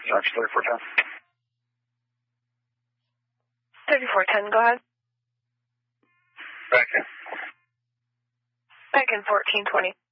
Dodge 3410. 3410, go ahead. Back in. Back in 1420.